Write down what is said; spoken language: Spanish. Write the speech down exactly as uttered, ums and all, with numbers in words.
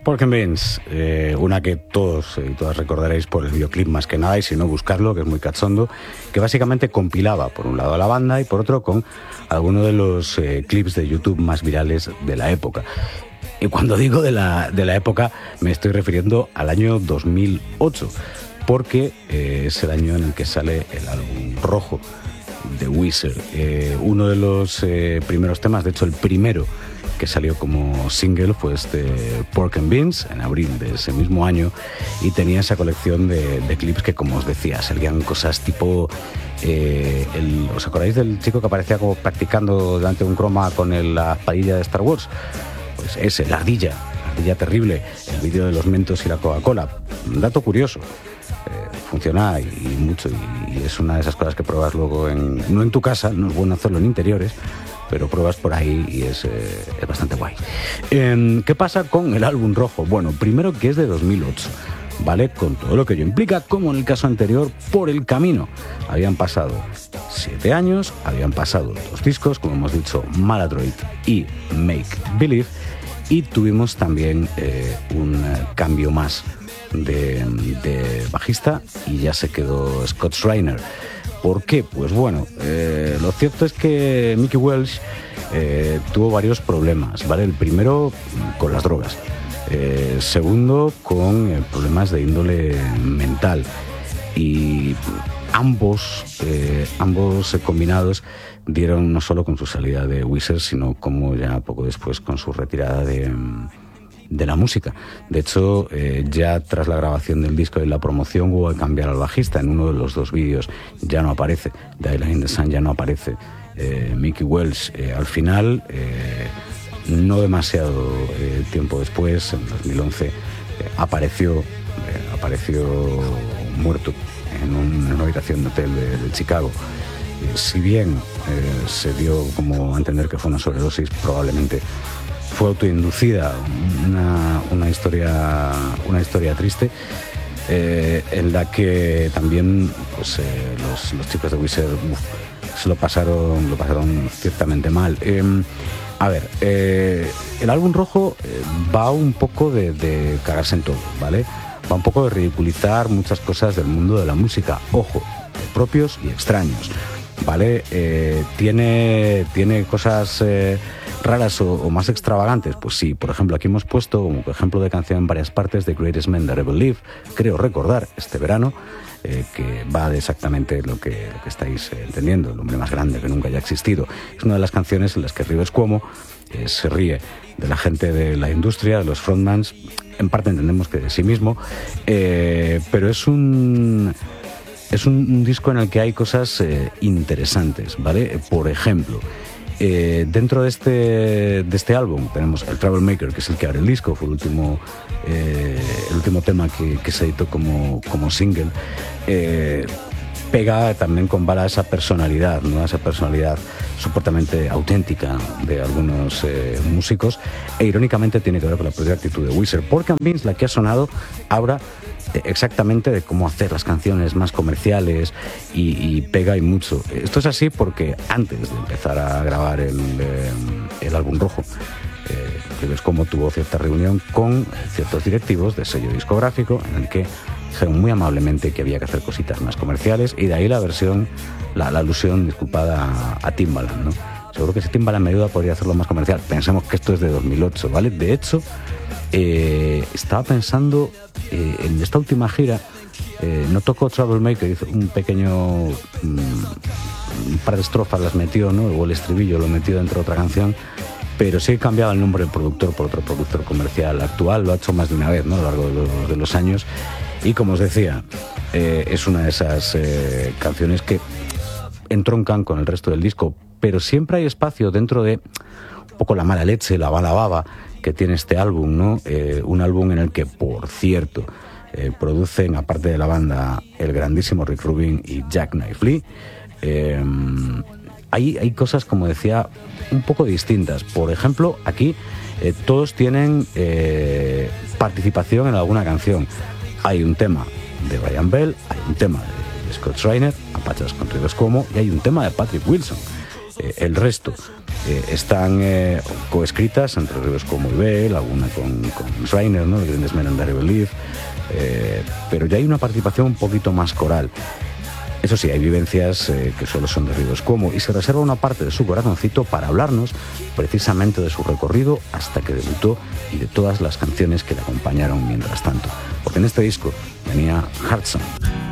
Pork and Beans, eh, una que todos y todas recordaréis por el videoclip más que nada, y si no, buscarlo, que es muy cachondo, que básicamente compilaba por un lado a la banda y por otro con algunos de los eh, clips de YouTube más virales de la época. Y cuando digo de la, de la época me estoy refiriendo al año dos mil ocho, porque eh, es el año en el que sale el álbum rojo de Weezer. Eh, uno de los eh, primeros temas, de hecho el primero que salió como single, fue este Pork and Beans en abril de ese mismo año, y tenía esa colección de, de clips que, como os decía, salían cosas tipo eh, el, ¿os acordáis del chico que aparecía como practicando delante de un croma con el, la espadilla de Star Wars? Pues ese, la ardilla, la ardilla terrible, el vídeo de los Mentos y la Coca-Cola. Un dato curioso, eh, funciona y, y mucho, y, y es una de esas cosas que pruebas luego en, no en tu casa, no es bueno hacerlo en interiores, pero pruebas por ahí y es, eh, es bastante guay. Eh, ¿Qué pasa con el álbum rojo? Bueno, primero que es de dos mil ocho, ¿vale? Con todo lo que ello implica, como en el caso anterior, por el camino. Habían pasado siete años, habían pasado dos discos, como hemos dicho, Maladroit y Make Believe, y tuvimos también eh, un cambio más de, de bajista, y ya se quedó Scott Reiner. ¿Por qué? Pues bueno, eh, lo cierto es que Mickey Welsh eh, tuvo varios problemas, ¿vale? El primero con las drogas, eh, segundo con eh, problemas de índole mental, y ambos, eh, ambos combinados dieron no solo con su salida de Weezer, sino como ya poco después con su retirada de... de la música. De hecho, eh, ya tras la grabación del disco y la promoción hubo que cambiar al bajista. En uno de los dos vídeos ya no aparece, The Island in the Sun ya no aparece eh, Mickey Welsh. Eh, al final, eh, no demasiado eh, tiempo después, en dos mil once, eh, apareció, eh, apareció muerto en, un, en una habitación de hotel de, de Chicago. Eh, si bien eh, se dio como a entender que fue una sobredosis, probablemente fue autoinducida, una, una, historia, una historia triste, eh, en la que también pues, eh, los, los chicos de Weezer uf, se lo pasaron, lo pasaron ciertamente mal. Eh, a ver, eh, el álbum rojo eh, va un poco de, de cagarse en todo, ¿vale? Va un poco de ridiculizar muchas cosas del mundo de la música, ojo, propios y extraños, ¿vale? Eh, tiene, tiene cosas eh, raras o, o más extravagantes, pues sí. Por ejemplo, aquí hemos puesto como ejemplo de canción en varias partes de Greatest Men That Ever Lived, creo recordar, este verano, eh, que va de exactamente lo que, lo que estáis eh, entendiendo, el hombre más grande que nunca haya existido. Es una de las canciones en las que Rivers Cuomo eh, se ríe de la gente de la industria, de los frontmans, en parte entendemos que de sí mismo, eh, pero es un... Es un, un disco en el que hay cosas eh, interesantes, ¿vale? Por ejemplo, eh, dentro de este, de este álbum tenemos el Troublemaker, que es el que abre el disco, fue el último, eh, el último tema que, que se editó como, como single. Eh, pega también con bala esa personalidad, ¿no? Esa personalidad supuestamente auténtica de algunos eh, músicos, e irónicamente tiene que ver con la propia actitud de Weezer. Pork and Beans, la que ha sonado, ahora exactamente de cómo hacer las canciones más comerciales, y, y pega y mucho. Esto es así porque antes de empezar a grabar el, eh, el álbum rojo, eh, Rivers Cuomo tuvo cierta reunión con ciertos directivos de sello discográfico en el que dijeron muy amablemente que había que hacer cositas más comerciales, y de ahí la versión, la, la alusión disculpada a, a Timbaland, ¿no? Seguro que si Timbaland me ayuda podría hacerlo más comercial. Pensemos que esto es de dos mil ocho, ¿vale? De hecho, eh, estaba pensando eh, en esta última gira, eh, no tocó Troublemaker, hizo un pequeño mm, un par de estrofas las metió, ¿no? O el estribillo lo metió dentro de otra canción, pero sí cambiaba el nombre del productor por otro productor comercial actual. Lo ha hecho más de una vez, ¿no? A lo largo de los, de los años, y como os decía, eh, es una de esas eh, canciones que entroncan con el resto del disco, pero siempre hay espacio dentro de un poco la mala leche, la mala baba que tiene este álbum, ¿no? Eh, un álbum en el que, por cierto, eh, producen, aparte de la banda, el grandísimo Rick Rubin y Jack Knife Lee. Eh, hay, hay cosas, como decía, un poco distintas. Por ejemplo, aquí eh, todos tienen eh, participación en alguna canción. Hay un tema de Brian Bell, hay un tema de Scott Reiner, Apachas con Rivers Cuomo, y hay un tema de Patrick Wilson. eh, el resto. Eh, están eh, coescritas entre Ríos Como y Bell, alguna con, con Schreiner, ¿no? El Grandes Men and I Believe, eh, pero ya hay una participación un poquito más coral. Eso sí, hay vivencias eh, que solo son de Ríos Como, y se reserva una parte de su corazoncito para hablarnos precisamente de su recorrido hasta que debutó y de todas las canciones que le acompañaron mientras tanto. Porque en este disco venía Heart Song.